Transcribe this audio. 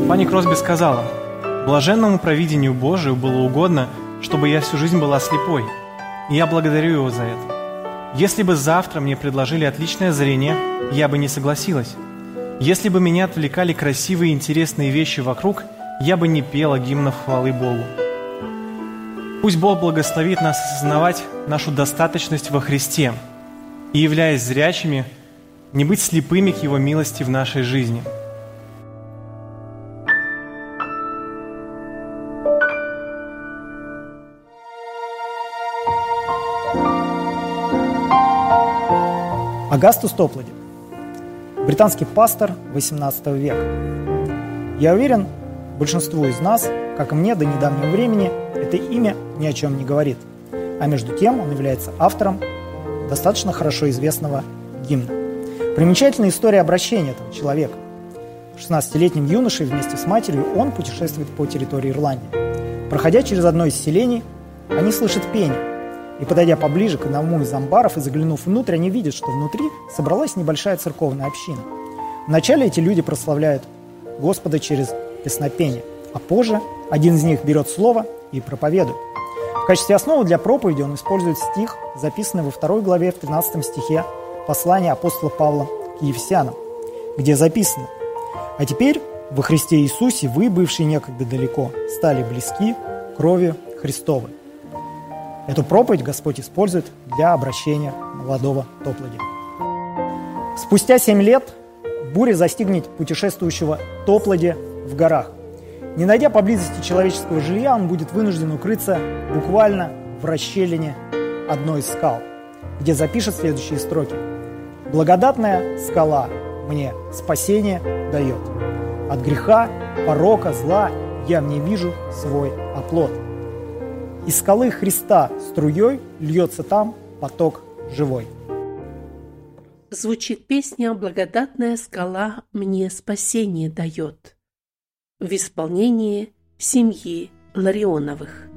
Фанни Кросби сказала: «Блаженному провидению Божию было угодно, чтобы я всю жизнь была слепой, и я благодарю Его за это. Если бы завтра мне предложили отличное зрение, я бы не согласилась. Если бы меня отвлекали красивые и интересные вещи вокруг, я бы не пела гимнов хвалы Богу». Пусть Бог благословит нас осознавать нашу достаточность во Христе и, являясь зрячими, не быть слепыми к Его милости в нашей жизни. Агастус Топлади, британский пастор XVIII века. Я уверен, большинству из нас, как и мне до недавнего времени, это имя ни о чем не говорит. А между тем он является автором достаточно хорошо известного гимна. Примечательная история обращения этого человека. 16-летним юношей вместе с матерью он путешествует по территории Ирландии. Проходя через одно из селений, они слышат пение. И, подойдя поближе к одному из амбаров и заглянув внутрь, они видят, что внутри собралась небольшая церковная община. Вначале эти люди прославляют Господа через песнопение, а позже один из них берет слово и проповедует. В качестве основы для проповеди он использует стих, записанный во 2 главе в 13 стихе послания апостола Павла к Ефесянам, где записано: «А теперь во Христе Иисусе вы, бывшие некогда далеко, стали близки кровью Христовой». Эту проповедь Господь использует для обращения молодого Топлади. Спустя 7 лет буря застигнет путешествующего Топлади в горах. Не найдя поблизости человеческого жилья, он будет вынужден укрыться буквально в расщелине одной из скал, где запишет следующие строки: «Благодатная скала мне спасение дает. От греха, порока, зла я в ней вижу свой оплот. Из скалы Христа струей льется там поток живой». Звучит песня «Благодатная скала мне спасение дает» в исполнении семьи Ларионовых.